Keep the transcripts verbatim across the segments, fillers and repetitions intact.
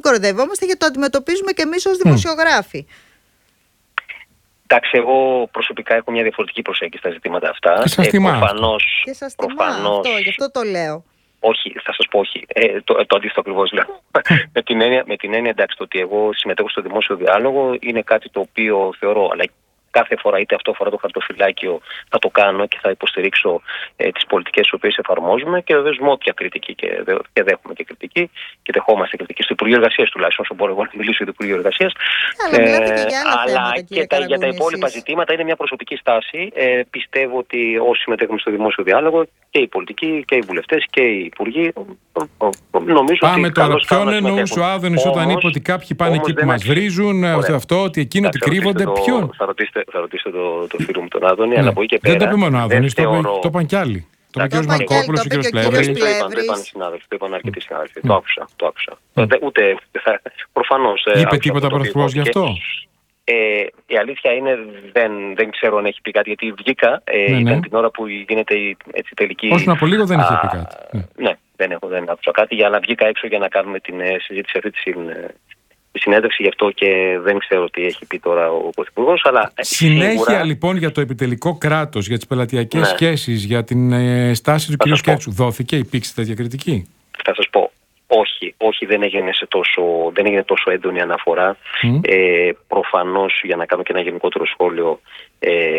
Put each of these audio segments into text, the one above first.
κοροϊδευόμαστε, γιατί το αντιμετωπίζουμε και εμείς ως δημοσιογράφοι. Εντάξει, εγώ προσωπικά έχω μια διαφορετική προσέγγιση στα ζητήματα αυτά. Και σας τιμά. Προφανώς, Και σας τιμά προφανώς, αυτό, γι' αυτό το λέω. Όχι, θα σας πω όχι. Ε, το, το αντίθετο ακριβώς λέω. με, την έννοια, με την έννοια, εντάξει, το ότι εγώ συμμετέχω στο δημόσιο διάλογο είναι κάτι το οποίο θεωρώ, αλλά κάθε φορά, είτε αυτό αφορά το χαρτοφυλάκιο, θα το κάνω και θα υποστηρίξω ε, τις πολιτικές τις οποίες εφαρμόζουμε, και βεβαίως με όποια κριτική, και, δε, και δέχομαι και κριτική και δεχόμαστε κριτική στο Υπουργείο Εργασίας, τουλάχιστον όσο μπορώ εγώ να μιλήσω για το Υπουργείο Εργασίας. Αλλά ε, μιλάτε και για άλλα αλλά θέματα, και τα, για τα υπόλοιπα εσείς. ζητήματα είναι μια προσωπική στάση. Ε, πιστεύω ότι όσοι συμμετέχουμε στο δημόσιο διάλογο, και οι πολιτικοί και οι βουλευτές και οι υπουργοί, νομίζω Πάμε ότι. τώρα. Ποιον εννοούσε ο Άδωνης όταν είπε ότι κάποιοι πάνε εκεί που μας βρίζουν, αυτό, ότι εκείνο ότι κρύβονται, ποιον? Θα ρωτήσετε, θα ρωτήσετε το, το φίλο μου τον Άδωνη, ναι. Αλλά από εκεί και πέρα. Δεν το είπε μόνο ο Άδωνης, το, θεωρώ... το είπαν κι άλλοι. Το είπε ο κ. Μαρκόπουλος, ο κ. Πλεύρης. Το είπαν οι συνάδελφοι, το είπαν αρκετοί συνάδελφοι. Το άκουσα. Το άκουσα. Ούτε. Προφανώς. Είπε τίποτα πρωθυπουργός γι' αυτό? Ε, η αλήθεια είναι δεν, δεν ξέρω αν έχει πει κάτι, γιατί βγήκα ε, ναι, ήταν ναι. την ώρα που γίνεται η έτσι, τελική. Όσο από λίγο δεν είχε πει κάτι. Ναι, ναι δεν, έχω, δεν άκουσα κάτι, για να βγήκα έξω για να κάνουμε την ε, συζήτηση αυτή τη τη συνέντευξη, γι' αυτό και δεν ξέρω τι έχει πει τώρα ο Πρωθυπουργός. Αλλά συνέχεια σίγουρα... λοιπόν για το επιτελικό κράτος, για τις πελατειακές ναι. σχέσεις, για την ε, στάση του κ. Σκέρτσου, δόθηκε, υπήρξε τέτοια κριτική? Θα σας πω. Όχι, όχι δεν, έγινε σε τόσο, δεν έγινε τόσο έντονη αναφορά. Mm. Ε, προφανώς, για να κάνω και ένα γενικότερο σχόλιο, ε,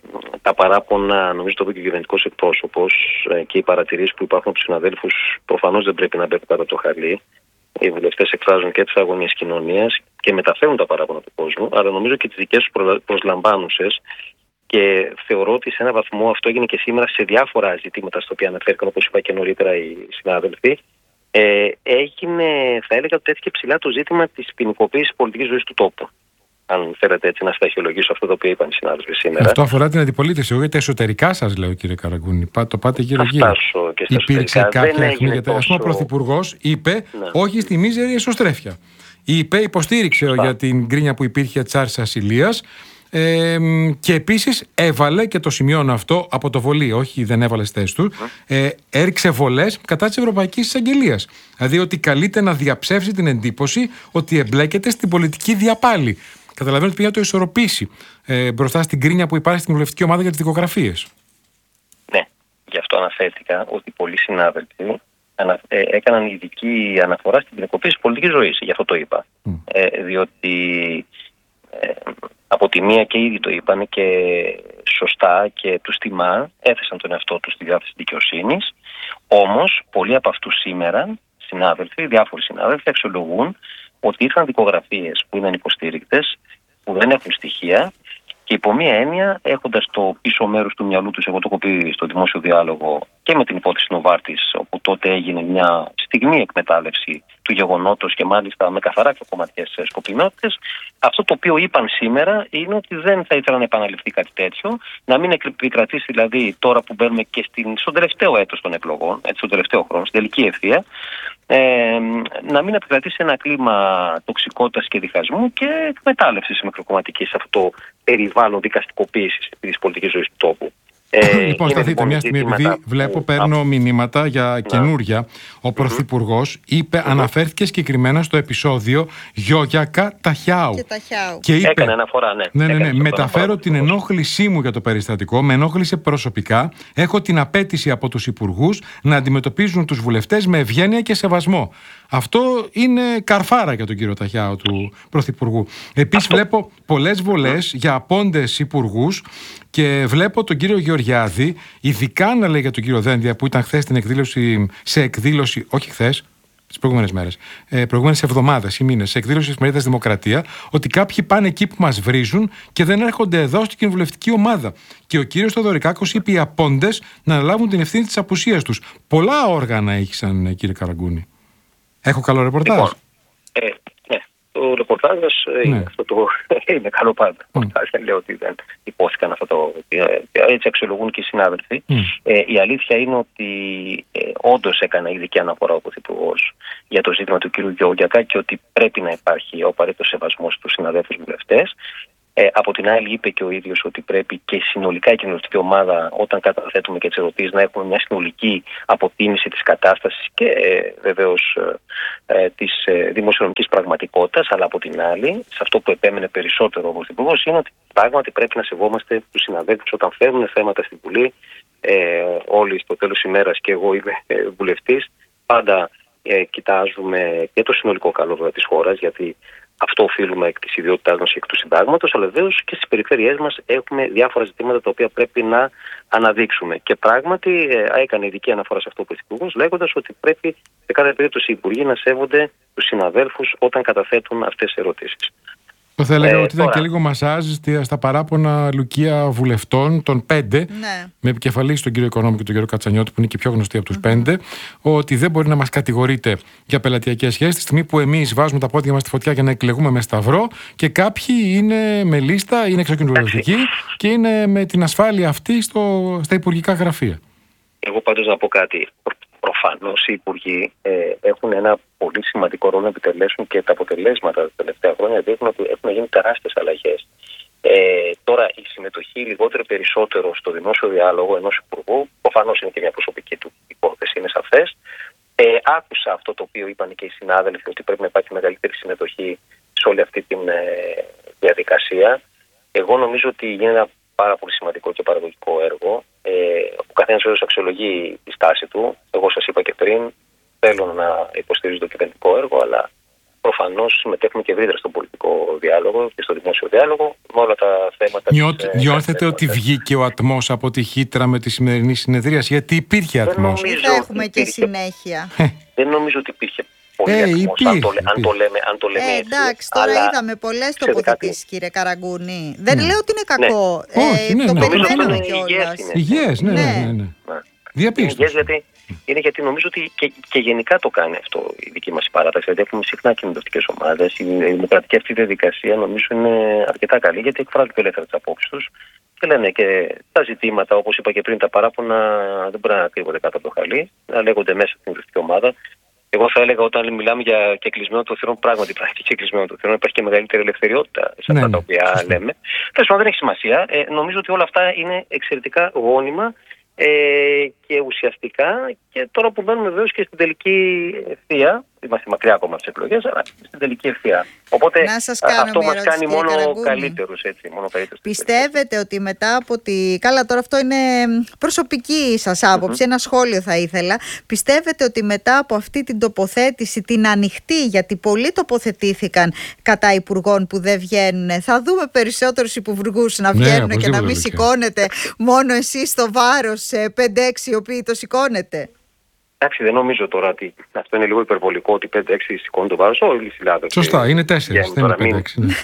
τα παράπονα, νομίζω το είπε και ο κυβερνητικός εκπρόσωπος, ε, και οι παρατηρήσεις που υπάρχουν από τους συναδέλφους προφανώς δεν πρέπει να μπαίνουν κάτω από το χαλί. Οι βουλευτές εκφράζουν και τις αγωνίες κοινωνίας και μεταφέρουν τα παράπονα του κόσμου, αλλά νομίζω και τις δικές τους προσλαμβάνουσες. Και θεωρώ ότι σε έναν βαθμό αυτό έγινε και σήμερα σε διάφορα ζητήματα στα οποία αναφέρθηκαν, όπως είπα και νωρίτερα οι συνάδελφοι. Ε, έγινε, θα έλεγα ότι τέθηκε ψηλά το ζήτημα της ποινικοποίησης πολιτικής ζωής του τόπου. Αν θέλετε έτσι να σταχυολογήσω αυτό το οποίο είπαν οι συνάδελφοι σήμερα. Αυτό αφορά την αντιπολίτευση. Εγώ γιατί εσωτερικά σας λέω, κύριε Καραγκούνη. Το πάτε γύρω-γύρω. Υπήρξε κάποια αιχμή. Γιατί τόσο... ας πούμε ο Πρωθυπουργός είπε ναι. όχι στη μίζερη εσωστρέφεια. Είπε, υποστήριξε Φά. για την γκρίνια που υπήρχε της άρσης ασυλίας. Ε, και επίσης έβαλε, και το σημειώνω αυτό από το βολί, όχι δεν έβαλε στις θέσεις του, ε, έριξε βολές κατά της Ευρωπαϊκής Εισαγγελίας. Δηλαδή ότι καλείται να διαψεύσει την εντύπωση ότι εμπλέκεται στην πολιτική διαπάλη. Καταλαβαίνω ότι πήγε να το ισορροπήσει ε, μπροστά στην κρίνια που υπάρχει στην βουλευτική ομάδα για τις δικογραφίες. Ναι, γι' αυτό αναφέρθηκα ότι πολλοί συνάδελφοι ανα, ε, έκαναν ειδική αναφορά στην ποινικοποίηση πολιτικής ζωής. Γι' αυτό το είπα. Mm. Ε, διότι ε, από τη μία και ήδη το είπαν και σωστά και τους τιμά, έθεσαν τον εαυτό τους στη διάθεση δικαιοσύνης. Όμως, πολλοί από αυτούς σήμερα, συνάδελφοι, διάφοροι συνάδελφοι, αξιολογούν ότι ήρθαν δικογραφίες που είναι υποστήρικτες, που δεν έχουν στοιχεία, και υπό μία έννοια, έχοντας το πίσω μέρος του μυαλού τους, εγώ το έχω πει στο δημόσιο διάλογο και με την υπόθεση Νοβάρτης, όπου τότε έγινε μια στιγμή εκμετάλλευση του γεγονότος και μάλιστα με καθαρά και κομματικές σκοπιμότητες. Αυτό το οποίο είπαν σήμερα είναι ότι δεν θα ήθελαν να επαναληφθεί κάτι τέτοιο, να μην επικρατήσει δηλαδή τώρα που μπαίνουμε και στην, στον τελευταίο έτος των εκλογών, έτσι, στον τελευταίο χρόνο, στην τελική ευθεία, ε, να μην επικρατήσει ένα κλίμα τοξικότητας και διχασμού και εκμετάλλευσης μικροκομματικής σε αυτό το περιβάλλον δικαστικοποίησης της πολιτικής ζωής του τόπου. Ε, λοιπόν, σταθείτε λοιπόν μια στιγμή, επειδή που... βλέπω, παίρνω μηνύματα για ναι. καινούρια. Ο Πρωθυπουργός mm-hmm. είπε, mm-hmm. αναφέρθηκε συγκεκριμένα στο επεισόδιο Γιώγιακα Ταχιάου. Και, Ταχιάου. και είπε, έκανε αναφορά, ναι. Ναι, ναι, ναι, ναι. Μεταφέρω την ενόχλησή μου για το περιστατικό, με ενόχλησε προσωπικά. Έχω την απέτηση από τους υπουργούς να αντιμετωπίζουν τους βουλευτές με ευγένεια και σεβασμό. Αυτό είναι καρφάρα για τον κύριο Ταχιάου του Πρωθυπουργού. Επίσης, βλέπω πολλές βολές για απόντες υπουργούς και βλέπω τον κύριο Γεωργιάδη, ειδικά να λέει για τον κύριο Δένδια που ήταν χθες στην εκδήλωση, σε εκδήλωση, όχι χθες, τις προηγούμενες μέρες, ε, προηγούμενες εβδομάδες ή μήνες, σε εκδήλωση της Μερίδας Δημοκρατία, ότι κάποιοι πάνε εκεί που μας βρίζουν και δεν έρχονται εδώ στην κοινοβουλευτική ομάδα. Και ο κύριος Θοδωρικάκος είπε οι απόντες να αναλάβουν την ευθύνη της απουσίας τους. Πολλά όργανα έχησαν, κύριε Καραγκούνη. Έχω καλό ρεπορτάζ. Λοιπόν, ε, ναι, το ρεπορτάζ ναι. είναι, αυτό το, είναι καλό πάντα. Mm. Δεν λέω ότι δεν υπόθηκαν αυτό το. Έτσι αξιολογούν και οι συνάδελφοι. Mm. Ε, η αλήθεια είναι ότι ε, όντως έκανε ειδική αναφορά ο Πρωθυπουργός για το ζήτημα του κ. Γιώργιακα και ότι πρέπει να υπάρχει ο απαραίτητος σεβασμός στους συναδέλφους βουλευτές. Ε, από την άλλη, είπε και ο ίδιος ότι πρέπει και συνολικά η κοινωνική ομάδα, όταν καταθέτουμε και τις ερωτήσεις, να έχουμε μια συνολική αποτίμηση της κατάστασης και ε, βεβαίως ε, ε, της ε, δημοσιονομικής πραγματικότητας. Αλλά από την άλλη, σε αυτό που επέμενε περισσότερο ο Πρωθυπουργός, είναι ότι πράγματι πρέπει να σεβόμαστε τους συναδέλφους όταν φέρνουν θέματα στην Βουλή. Ε, όλοι στο τέλος ημέρας, και εγώ είμαι ε, βουλευτής, πάντα ε, κοιτάζουμε και το συνολικό καλό βέβαια της χώρας, γιατί αυτό οφείλουμε εκ της ιδιότητάς μας και εκ του συντάγματος, αλλά βεβαίως και στις περιφέρειές μας έχουμε διάφορα ζητήματα τα οποία πρέπει να αναδείξουμε. Και πράγματι ε, έκανε ειδική αναφορά σε αυτό ο Πρωθυπουργός, λέγοντας ότι πρέπει σε κάθε περίπτωση οι υπουργοί να σέβονται τους συναδέλφους όταν καταθέτουν αυτές τις ερωτήσεις. Το θα έλεγα Ε, ότι ήταν τώρα- και λίγο μασάζ στη- στα παράπονα Λουκία βουλευτών των πέντε, Ναι. με επικεφαλής τον κύριο Οικονόμου και τον κύριο Κατσανιώτη, που είναι και πιο γνωστοί από τους πέντε, ότι δεν μπορεί να μας κατηγορείτε για πελατειακές σχέσεις τη στιγμή που εμείς βάζουμε τα πόδια μας στη φωτιά για να εκλεγούμε με σταυρό και κάποιοι είναι με λίστα, είναι εξοκοινοβουλευτικοί και είναι με την ασφάλεια αυτή στο, στα υπουργικά γραφεία. Εγώ πάντως να πω κάτι. Προ- Προφανώς οι υπουργοί ε, έχουν ένα πολύ σημαντικό ρόλο να επιτελέσουν και τα αποτελέσματα τα τελευταία χρόνια δείχνουν ότι έχουν γίνει τεράστιες αλλαγές. Ε, τώρα η συμμετοχή λιγότερο ή περισσότερο στο δημόσιο διάλογο ενός υπουργού, προφανώς είναι και μια προσωπική του υπόθεση, είναι σαφές. Ε, άκουσα αυτό το οποίο είπαν και οι συνάδελφοι, ότι πρέπει να υπάρχει μεγαλύτερη συμμετοχή σε όλη αυτή τη ε, διαδικασία. Εγώ νομίζω ότι είναι ένα πάρα πολύ σημαντικό και παραγωγικό έργο. Ε, ο καθένας βέβαια αξιολογεί τη στάση του. Εγώ σας είπα και πριν, θέλω να υποστηρίζω το κυβερνητικό έργο, αλλά προφανώς συμμετέχουμε και ευρύτερα στον πολιτικό διάλογο και στο δημόσιο διάλογο με όλα τα θέματα. Νιώθ, της, ε, νιώθετε ότι θέματα. βγήκε ο ατμός από τη χύτρα με τη σημερινή συνεδρίαση? Γιατί υπήρχε Δεν ατμός. νομίζω Θα ότι έχουμε και υπήρχε- συνέχεια. Δεν νομίζω ότι υπήρχε πολύ Ε, ατμός, υπήρχε, αν, το, λέ- αν, το υπήρχε. λέμε, αν το λέμε Ε, έτσι. εντάξει, τώρα Αλλά είδαμε πολλές ξέρετε τοποθετήσεις, κάτι. κύριε Καραγκούνη. Δεν λέω ότι είναι κακό. Ναι. Όχι, ναι, το ναι. Νομίζω αυτό περιμέναμε είναι υγιές κιόλας. είναι. Υγιές, ναι, ναι, Ναι. ναι, ναι. Ναι. Είναι Διαπίστωση. υγιές γιατί, είναι γιατί νομίζω ότι και, και γενικά το κάνει αυτό η δική μας η παράταξη. Δηλαδή έχουμε συχνά κοινοβουλευτικές ομάδες. Η, η δημοκρατική αυτή διαδικασία νομίζω είναι αρκετά καλή, γιατί εκφράζουν πιο ελεύθερα τις απόψεις τους και λένε και τα ζητήματα, όπως είπα και πριν, τα παράπονα δεν μπορεί να κρύβονται κάτω από το χαλί, να λέγονται μέσα στην κοινοβουλευτική ομάδα. Εγώ θα έλεγα όταν μιλάμε για κεκλεισμένο των θυρών, πράγματι υπάρχει κεκλεισμένο των θυρών, υπάρχει και μεγαλύτερη ελευθεριότητα σε Ναι, αυτά ναι, τα οποία σωστό. λέμε. Τέλος πάντων, δεν έχει σημασία. Ε, νομίζω ότι όλα αυτά είναι εξαιρετικά γόνιμα ε, και ουσιαστικά. Και τώρα που μπαίνουμε βεβαίως και στην τελική ευθεία, είμαστε μακριά ακόμα από τις εκλογές, αλλά στην τελική ευθεία. Οπότε Να σας α, κάνω αυτό μια μας ερώτηση, κάνει κύριε μόνο Καραγκούνη. καλύτερους, έτσι, μόνο καλύτερους. Πιστεύετε ότι μετά από τη... Καλά, τώρα αυτό είναι προσωπική σας άποψη, ένα σχόλιο θα ήθελα. Πιστεύετε ότι μετά από αυτή την τοποθέτηση, την ανοιχτή, γιατί πολλοί τοποθετήθηκαν κατά υπουργών που δεν βγαίνουν, θα δούμε περισσότερους υπουργούς να Ναι, βγαίνουν και να οπωσδήποτε, μην Λουκία. σηκώνετε μόνο εσείς το βάρος πέντε έξι οι οποίοι το σηκώνετε? Εντάξει, δεν νομίζω τώρα ότι αυτό είναι λίγο υπερβολικό, ότι πέντε έξι σηκώνουν το βάρος. Όλοι οι συνάδελφοι. Σωστά, είναι τέσσερις, βγαίνουν δεν είναι τώρα, μην- πέντε έξι. Ναι.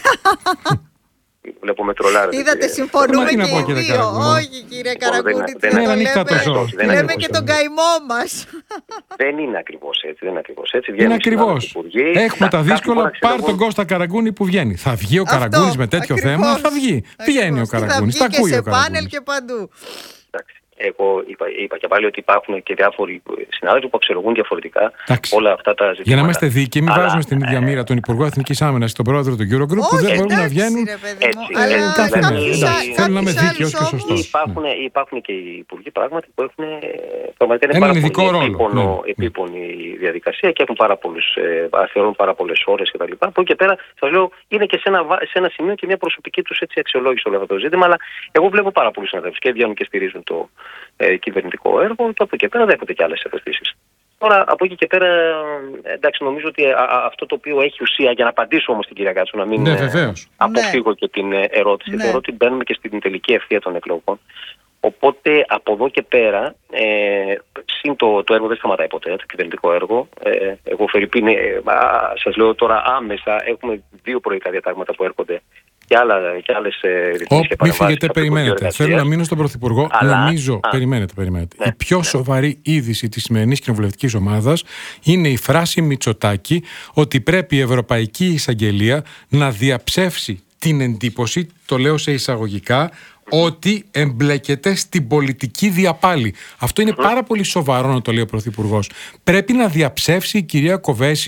Βλέπω με τρολάρετε. Είδατε, κύριε. συμφωνούμε Τι να και πω, οι κύριε δύο. Καραγκούνη. Όχι, κύριε Λοιπόν, δεν Καραγκούνη, είναι- τι δεν να είναι το ανοιχτά λέμε. τόσο. Δεν είναι Λέμε ανοιχτά και τόσο. τον καημό μας. Δεν είναι ακριβώς έτσι. Δεν είναι ακριβώς έτσι. Είναι Βγαίνουν οι ακριβώς. συνάδελφοι υπουργοί. Έχουμε τα Κα- κάθε δύσκολα. φορά ξέρω Πάρ εγώ- τον Κώστα Καραγκούνη που βγαίνει. Θα βγει ο Αυτό, Καραγκούνης με τέτοιο ακριβώς. θέμα? Θα βγει. Βγαίνει ο Ακριβώς. Τι Καραγκούνης. Θα Τα βγει και ακούει σε ο πάνελ Καραγκούνης. και παντού. Εντάξει. Εγώ είπα, είπα και πάλι ότι υπάρχουν και διάφοροι συνάδελφοι που αξιολογούν διαφορετικά Εντάξει. όλα αυτά τα ζητήματα. Για να είμαστε δίκαιοι, μην Αλλά, βάζουμε στην ίδια ε, μοίρα τον Υπουργό Εθνικής Άμυνας και τον πρόεδρο του Eurogroup που Όχι, δεν μπορούν να εντάξει, βγαίνουν. ρε παιδί μου, Έτσι, αλλά ε, κάθε μέρα, κάποιους εντάξει, α- θέλω να είμαι κάποιους δίκαιος και άλλους σωστός. όμως- Υπάρχουν, υπάρχουν και οι υπουργοί πράγματι που έχουν ε, πραγματικά είναι Έναν πάρα ειδικό πολύ ρόλο, επίπονο, ναι. επίπονη διαδικασία και έχουν πάρα πολλούς, ε, αφιερώνουν πάρα πολλές ώρες κτλ. Από εκεί και πέρα, σας λέω, είναι και σε ένα, βα- σε ένα σημείο και μια προσωπική τους έτσι, αξιολόγηση όλο αυτό το ζήτημα. Αλλά εγώ βλέπω πάρα πολλούς συναδέλφους και βγαίνουν και στηρίζουν το ε, κυβερνητικό έργο και από εκεί και πέρα δέχονται και άλλες ευαισθήσεις. Τώρα, από εκεί και πέρα, εντάξει, νομίζω ότι α, α, αυτό το οποίο έχει ουσία, για να απαντήσω όμως την κυρία Κάτσου, να μην Ναι, ε, βεβαίως. αποφύγω και την ε, ερώτηση, Ναι. θεωρώ ότι μπαίνουμε και στην τελική ευθεία των εκλογών. Οπότε από εδώ και πέρα, ε, συν το, το έργο δεν σταματάει ποτέ, το κυβερνητικό έργο. Ε, εγώ, Φερρυπίν, ε, σας λέω τώρα άμεσα, έχουμε δύο προϊκά διατάγματα που έρχονται και, άλλα, και άλλες ε, ρυθμίσεις Ω, και μη παρεμβάσεις φύγετε, από το Υπουργείο περιμένετε. Εργασίας. Θέλω να μείνω στον Πρωθυπουργό. Αλλά- Νομίζω, Α. περιμένετε, περιμένετε. Ναι. Η πιο σοβαρή είδηση της σημερινής κοινοβουλευτικής ομάδας είναι η φράση Μητσοτάκη ότι πρέπει η Ευρωπαϊκή Εισαγγελία να διαψεύσει την εντύπωση, το λέω σε εισαγωγικά, ότι εμπλέκεται στην πολιτική διαπάλη. Αυτό είναι πάρα πολύ σοβαρό να το λέει ο Πρωθυπουργός. Πρέπει να διαψεύσει η κυρία Κοβέση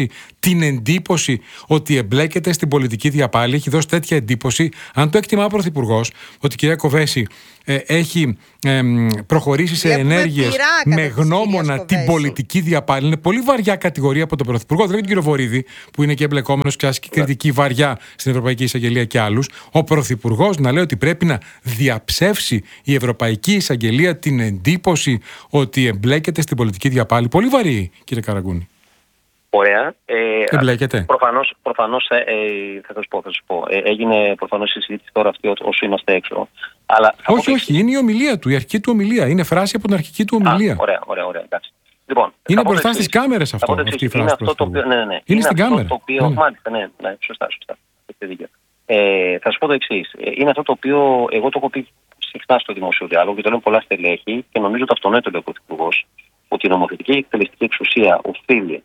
την εντύπωση ότι εμπλέκεται στην πολιτική διαπάλη. Έχει δώσει τέτοια εντύπωση. Αν το εκτιμά ο Πρωθυπουργός, ότι η κυρία Κοβέση ε, έχει ε, προχωρήσει σε ενέργειες με γνώμονα την πολιτική διαπάλη, είναι πολύ βαριά κατηγορία από τον Πρωθυπουργό, δηλαδή τον κύριο Βορίδη, που είναι και εμπλεκόμενος και ασκεί κριτική βαριά στην Ευρωπαϊκή Εισαγγελία και άλλους. Ο Πρωθυπουργός να λέει ότι πρέπει να διαψεύσει η Ευρωπαϊκή Εισαγγελία την εντύπωση ότι εμπλέκεται στην πολιτική διαπάλη. Πολύ βαρύ, κύριε Καραγκούνη. Ωραία. Ε, Εμπλέκεται. Προφανώς, προφανώς ε, θα σας πω, θα σας πω. Ε, έγινε προφανώς η συζήτηση τώρα αυτή όσο είμαστε έξω. Αλλά όχι, όχι, είναι η ομιλία του, η αρχική του ομιλία. Είναι φράση από την αρχική του ομιλία. Α, ωραία, ωραία, ωραία. Εντάξει. Λοιπόν, είναι μπροστά στις κάμερες αυτό. Αυτή η φράση είναι αυτό το οποίο. Ναι, ναι, ναι. Είναι, είναι στην αυτό κάμερα. Το οποίο, ναι. Μάλιστα, ναι, ναι, σωστά, σωστά. Έχετε δίκιο. Ε, θα σας πω το εξής. Είναι αυτό το οποίο εγώ το έχω πει συχνά στο δημόσιο διάλογο και το λένε πολλά στελέχη και νομίζω ότι αυτονόητο λέει ο Πρωθυπουργός, ότι η νομοθετική και εκτελεστική εξουσία οφείλει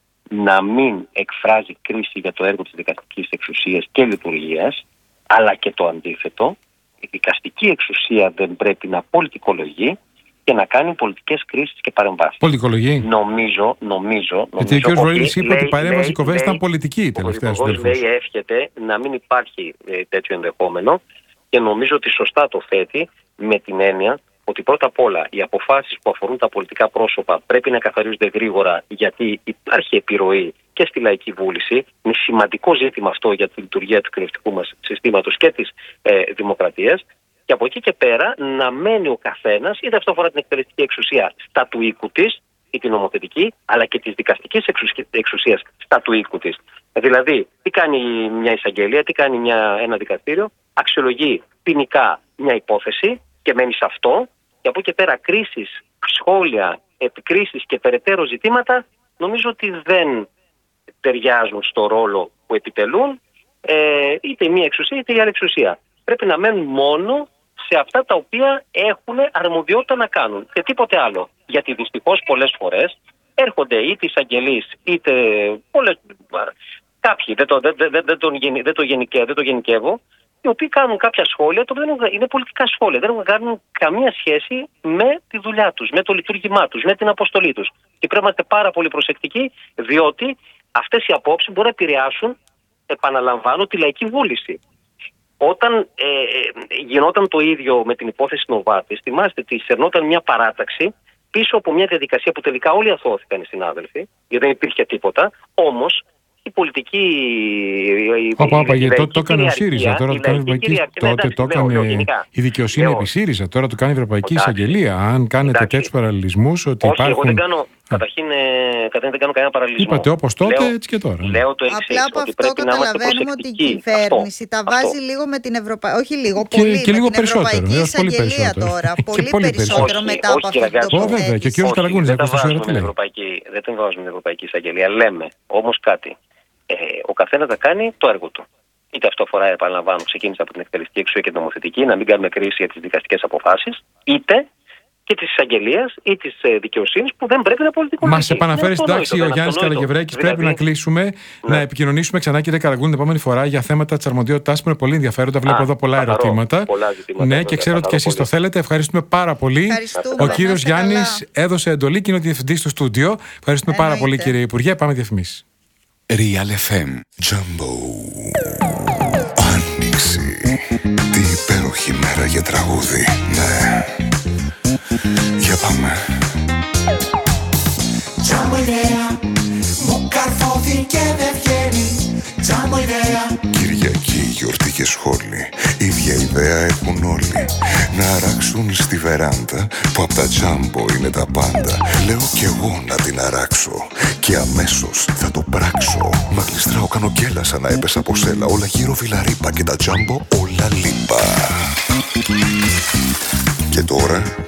να μην εκφράζει κρίση για το έργο της δικαστικής εξουσίας και λειτουργίας, αλλά και το αντίθετο. Η δικαστική εξουσία δεν πρέπει να πολιτικολογεί και να κάνει πολιτικές κρίσεις και παρεμβάσεις. Πολιτικολογεί. Νομίζω, νομίζω. Γιατί ο κ. Βορίδης είπε ότι η παρέμβαση Κοβέση ήταν πολιτική τελευταία. Ο κ. λέει εύχεται να μην υπάρχει ε, τέτοιο ενδεχόμενο και νομίζω ότι σωστά το θέτει με την έννοια ότι πρώτα απ' όλα οι αποφάσεις που αφορούν τα πολιτικά πρόσωπα πρέπει να καθαρίζονται γρήγορα, γιατί υπάρχει επιρροή και στη λαϊκή βούληση. Είναι σημαντικό ζήτημα αυτό για τη λειτουργία του κοινωνικού μας συστήματος και της ε, δημοκρατίας. Και από εκεί και πέρα να μένει ο καθένας, είτε αυτό αφορά την εκτελεστική εξουσία στα του οίκου της, ή την νομοθετική, αλλά και της δικαστικής εξουσίας στα του οίκου της. Δηλαδή, τι κάνει μια εισαγγελία, τι κάνει μια, ένα δικαστήριο, αξιολογεί ποινικά μια υπόθεση και μένει σε αυτό. Και από εκεί πέρα κρίσεις, σχόλια, επικρίσεις και περαιτέρω ζητήματα νομίζω ότι δεν ταιριάζουν στο ρόλο που επιτελούν ε, είτε μία εξουσία είτε η άλλη εξουσία. Πρέπει να μένουν μόνο σε αυτά τα οποία έχουν αρμοδιότητα να κάνουν και τίποτε άλλο. Γιατί δυστυχώς πολλές φορές έρχονται είτε εισαγγελείς είτε πολλές, κάποιοι, δεν το, δεν, δεν, δεν, τον, δεν, το γενικε, δεν το γενικεύω, οι οποίοι κάνουν κάποια σχόλια, το δεν είναι πολιτικά σχόλια, δεν έχουν καμία σχέση με τη δουλειά τους, με το λειτουργήμά τους, με την αποστολή τους. Και πρέπει να είστε πάρα πολύ προσεκτικοί, διότι αυτές οι απόψεις μπορούν να επηρεάσουν, επαναλαμβάνω, τη λαϊκή βούληση. Όταν ε, γινόταν το ίδιο με την υπόθεση Νοβάτης, θυμάστε ότι σερνόταν μια παράταξη πίσω από μια διαδικασία που τελικά όλοι αθώθηκαν οι συνάδελφοι, γιατί δεν υπήρχε τίποτα, όμως η πολιτική. Όπα, όπα, γιατί τότε το έκανε ο ΣΥΡΙΖΑ, τώρα το κάνει η Ευρωπαϊκή. Τότε το έκανε η δικαιοσύνη επί ΣΥΡΙΖΑ, τώρα το κάνει η Ευρωπαϊκή Εισαγγελία. Αν κάνετε τέτοιους παραλληλισμούς, ότι όχι, υπάρχουν. Εγώ δεν κάνω, καταρχήν, καταρχήν δεν κάνω κανένα παραλληλισμό. Είπατε όπως τότε, λέω, έτσι και τώρα. Λέω το εξής, απλά από ότι αυτό πρέπει να είμαστε καταλαβαίνουμε ότι η κυβέρνηση αυτό, τα βάζει αυτό. λίγο με την Ευρωπαϊκή. Όχι λίγο, και, πολύ. Και με λίγο την περισσότερο. Ευρωπαϊκή Εισαγγελία τώρα. Πολύ, πολύ περισσότερο όχι, μετά όχι, από αυτή την τοποθέτηση. βέβαια, και ο κύριος Καραγκούνης δεν την βάζουμε την Ευρωπαϊκή Εισαγγελία. Λέμε όμως κάτι. Ε, ο καθένας θα κάνει το έργο του. Είτε αυτό αφορά, επαναλαμβάνω, ξεκίνησε από την εκτελεστική εξουσία και την νομοθετική, να μην κάνουμε κρίση για τις δικαστικές αποφάσεις, είτε και της εισαγγελίας ή της ε, δικαιοσύνης που δεν πρέπει να πολιτικοποιηθεί. Μας επαναφέρει στην τάξη ο Γιάννης Καλαγευρέκης. Δηλαδή, πρέπει να κλείσουμε, ναι. να επικοινωνήσουμε ξανά, κύριε Καραγκούνη, την επόμενη φορά για θέματα της αρμοδιότητάς που είναι πολύ ενδιαφέροντα. Βλέπω Α, εδώ πολλά καθαρό, ερωτήματα. Πολλά ζητήματα. Ναι, και ξέρω ότι και εσείς το θέλετε. Ευχαριστούμε πάρα πολύ. Ο κύριος Γιάννης έδωσε εντολή και είναι ο διευθυντής του στούντιο. Ευχαριστούμε πάρα πολύ, κύριε Υπουργέ. Πάμε διαφημίσεις. Real εφ εμ Jumbo. Άνοιξη. Τι υπέροχη μέρα για τραγούδι. Ναι. Για πάμε. Jumbo ιδέα. Μου καρφώθηκε δεν βγαίνει. Jumbo ιδέα. Κυριακή, γιορτή και σχόλη. Ίδια ιδέα έχουν όλοι. Να αράξουν στη βεράντα που απ' τα Jumbo είναι τα πάντα. Λέω κι εγώ να την αράξω και αμέσως θα το πράξω. Μα γλιστράω, κάνω γκέλα σαν να έπεσα από σέλα. Όλα γύρω βιλαρίπα και τα Jumbo όλα λίπα. Και τώρα